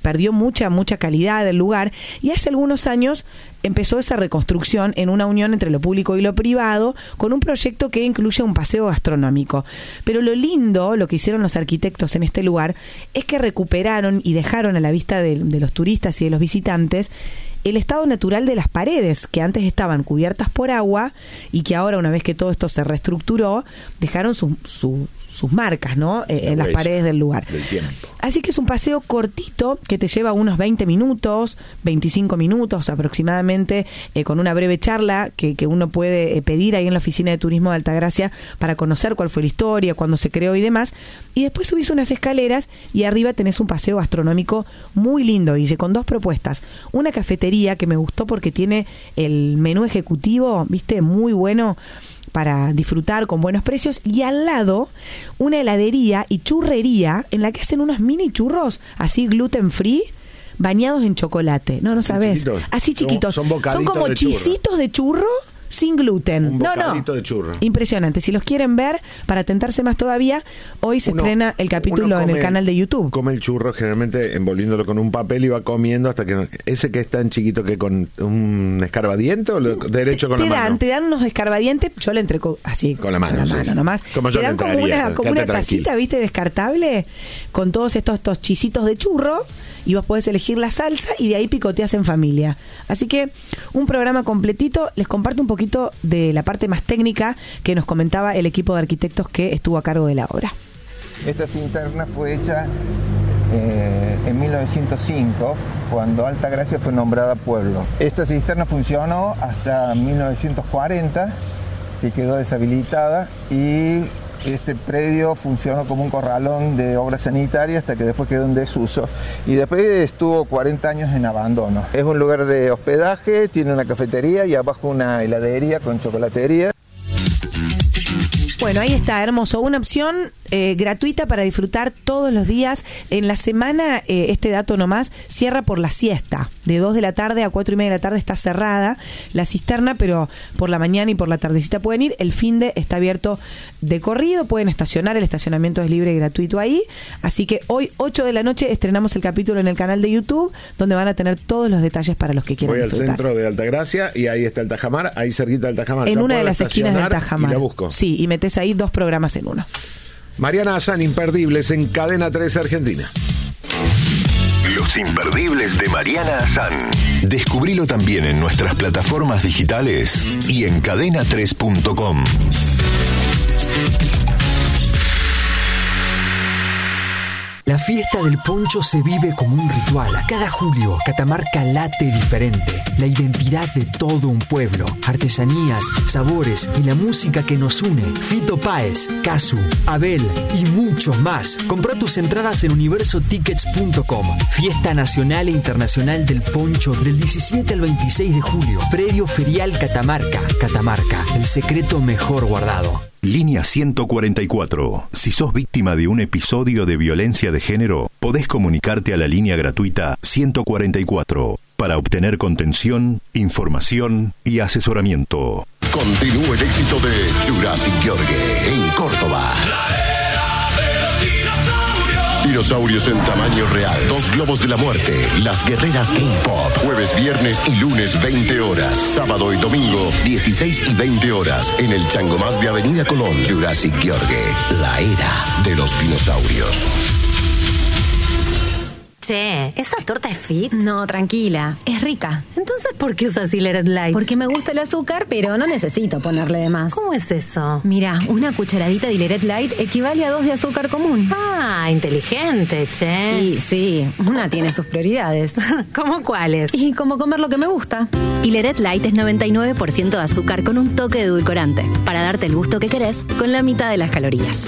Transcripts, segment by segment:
perdió mucha calidad del lugar, y hace algunos años empezó esa reconstrucción en una unión entre lo público y lo privado, con un proyecto que incluye un paseo gastronómico. Pero lo lindo, lo que hicieron los arquitectos en este lugar, es que recuperaron y dejaron a la vista de los turistas y de los visitantes el estado natural de las paredes, que antes estaban cubiertas por agua y que ahora, una vez que todo esto se reestructuró, dejaron sus marcas, ¿no? En las paredes del lugar. Así que es un paseo cortito que te lleva unos 20 minutos, 25 minutos aproximadamente, con una breve charla que uno puede pedir ahí en la oficina de turismo de Altagracia para conocer cuál fue la historia, cuándo se creó y demás. Y después subís unas escaleras y arriba tenés un paseo gastronómico muy lindo, Guille, con 2 propuestas. Una cafetería que me gustó porque tiene el menú ejecutivo, ¿viste? Muy bueno, para disfrutar con buenos precios, y al lado una heladería y churrería en la que hacen unos mini churros así gluten free bañados en chocolate. No sabes. Así chiquitos. Son como chisitos de churro sin gluten. Un bocadito de churro. Impresionante. Si los quieren ver, para tentarse más todavía, hoy se estrena el capítulo en el canal de YouTube. Come el churro generalmente envolviéndolo con un papel y va comiendo hasta que... Ese que es tan chiquito que con un escarbadiente o derecho con la mano. Te dan unos escarbadientes, yo le entrego así. Con la mano, sí. Nomás. Te dan como una tacita, ¿viste? Descartable, con todos estos chisitos de churro, y vos podés elegir la salsa y de ahí picoteas en familia. Así que un programa completito. Les comparto un poquito de la parte más técnica que nos comentaba el equipo de arquitectos que estuvo a cargo de la obra. Esta cisterna fue hecha en 1905, cuando Altagracia fue nombrada pueblo. Esta cisterna funcionó hasta 1940, que quedó deshabilitada, y este predio funcionó como un corralón de obra sanitaria hasta que después quedó en desuso, y después estuvo 40 años en abandono. Es un lugar de hospedaje, tiene una cafetería y abajo una heladería con chocolatería. Bueno, ahí está, hermoso. Una opción gratuita para disfrutar todos los días. En la semana, este dato nomás, cierra por la siesta. De 2 de la tarde a 4:30 de la tarde está cerrada la cisterna, pero por la mañana y por la tardecita pueden ir. El finde está abierto de corrido, pueden estacionar, el estacionamiento es libre y gratuito ahí. Así que hoy, 8 de la noche, estrenamos el capítulo en el canal de YouTube, donde van a tener todos los detalles para los que quieran disfrutar. Voy al centro de Altagracia y ahí está el Tajamar, ahí cerquita del Tajamar. En una de las esquinas del Tajamar. Y la busco. Sí, y metes ahí 2 programas en uno. Mariana Azán, imperdibles en Cadena 3 Argentina. Los imperdibles de Mariana Azán. Descubrilo también en nuestras plataformas digitales y en cadena3.com. La fiesta del poncho se vive como un ritual. Cada julio, Catamarca late diferente. La identidad de todo un pueblo. Artesanías, sabores y la música que nos une. Fito Páez, Casu, Abel y muchos más. Compra tus entradas en universotickets.com. Fiesta nacional e internacional del poncho del 17 al 26 de julio. Predio Ferial Catamarca. Catamarca, el secreto mejor guardado. Línea 144. Si sos víctima de un episodio de violencia de género, podés comunicarte a la línea gratuita 144 para obtener contención, información y asesoramiento. Continúa el éxito de Jurassic Yorgue en Córdoba. Dinosaurios en tamaño real, 2 globos de la muerte, las guerreras K-Pop, jueves, viernes y lunes 20 horas, sábado y domingo 16 y 20 horas, en el Changomás de Avenida Colón. Jurassic Yorgue, la era de los dinosaurios. Che, ¿esa torta es fit? No, tranquila, es rica. Entonces, ¿por qué usas Hileret Light? Porque me gusta el azúcar, pero no necesito ponerle de más. ¿Cómo es eso? Mira, una cucharadita de Hileret Light equivale a 2 de azúcar común. Ah, inteligente, che. Y sí, una tiene sus prioridades. ¿Cómo cuáles? Y como comer lo que me gusta. Hileret Light es 99% de azúcar con un toque de edulcorante, para darte el gusto que querés con la mitad de las calorías.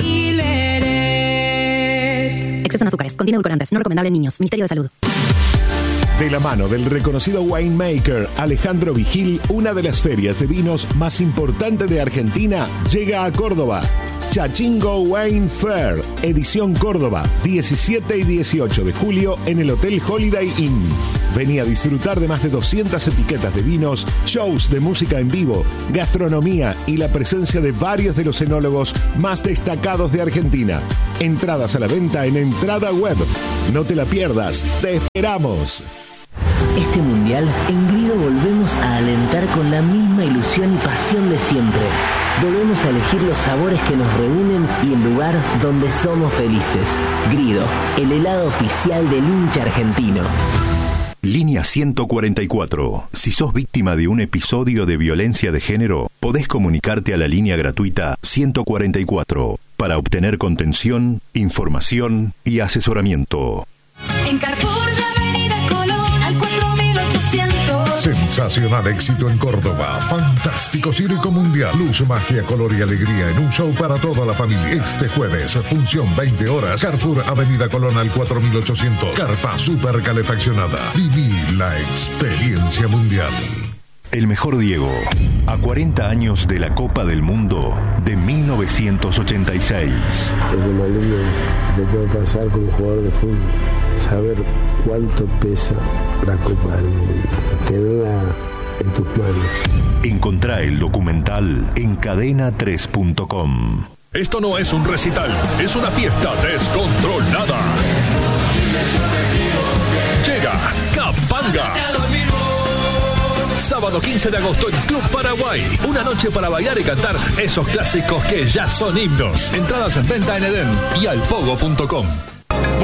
Exceso en azúcares, contiene edulcorantes, no recomendable en niños. Ministerio de Salud. De la mano del reconocido winemaker Alejandro Vigil, una de las ferias de vinos más importantes de Argentina llega a Córdoba. Chachingo Wine Fair, edición Córdoba, 17 y 18 de julio en el Hotel Holiday Inn. Vení a disfrutar de más de 200 etiquetas de vinos, shows de música en vivo, gastronomía y la presencia de varios de los enólogos más destacados de Argentina. Entradas a la venta en Entrada Web. No te la pierdas, te esperamos. Este mundial, en Grido volvemos a alentar con la misma ilusión y pasión de siempre. Volvemos a elegir los sabores que nos reúnen y el lugar donde somos felices. Grido, el helado oficial del hincha argentino. Línea 144. Si sos víctima de un episodio de violencia de género, podés comunicarte a la línea gratuita 144 para obtener contención, información y asesoramiento. En Carrefour de Avenida Colón al 4800. Sensacional éxito en Córdoba. Fantástico circo mundial. Luz, magia, color y alegría en un show para toda la familia. Este jueves, función 20 horas. Carrefour, Avenida Colón al 4800. Carpa super calefaccionada. Viví la experiencia mundial. El mejor Diego, a 40 años de la Copa del Mundo de 1986. Es lo más lindo que te puede pasar como jugador de fútbol, saber cuánto pesa la Copa del Mundo, tenerla en tus manos. Encontrá el documental en cadena3.com. Esto no es un recital, es una fiesta descontrolada. Llega Capanga. Sábado 15 de agosto en Club Paraguay. Una noche para bailar y cantar esos clásicos que ya son himnos. Entradas en venta en Edén y alpogo.com.